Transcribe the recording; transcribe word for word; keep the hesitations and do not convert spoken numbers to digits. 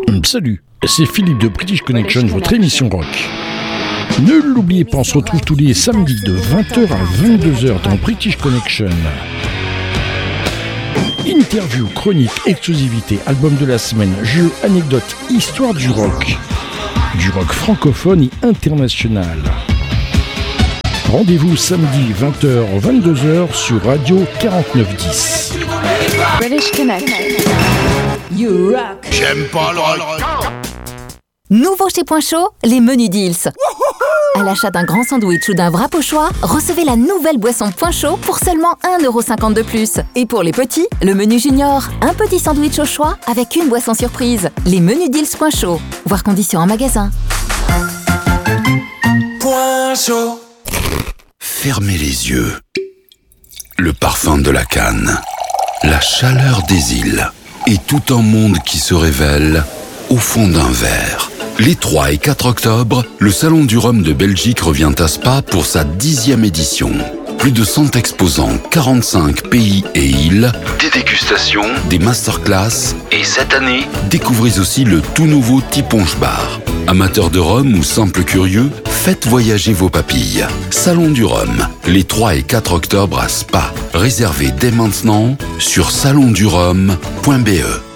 Salut, c'est Philippe de British Connection, votre émission rock. Ne l'oubliez pas, on se retrouve tous les samedis de vingt heures à vingt-deux heures dans British Connection. Interview, chronique, exclusivité, album de la semaine, jeux, anecdotes, histoire du rock. Du rock francophone et international. Rendez-vous samedi vingt heures à vingt-deux heures sur Radio quarante-neuf dix. British Connect. You rock. J'aime pas le rock. Nouveau chez Point Chaud, les menus deals. À l'achat d'un grand sandwich ou d'un wrap au choix, recevez la nouvelle boisson Point Chaud pour seulement un euro cinquante de plus. Et pour les petits, le menu junior, un petit sandwich au choix avec une boisson surprise. Les menus deals Point Chaud. Voir conditions en magasin. Point Chaud. Fermez les yeux. Le parfum de la canne, la chaleur des îles et tout un monde qui se révèle au fond d'un verre. Les trois et quatre octobre, le Salon du Rhum de Belgique revient à Spa pour sa dixième édition. Plus de cent exposants, quarante-cinq pays et îles, des dégustations, des masterclass et cette année, découvrez aussi le tout nouveau Tiponche Bar. Amateurs de rhum ou simples curieux, faites voyager vos papilles. Salon du Rhum, les trois et quatre octobre à Spa. Réservez dès maintenant sur salon du rhum point b e.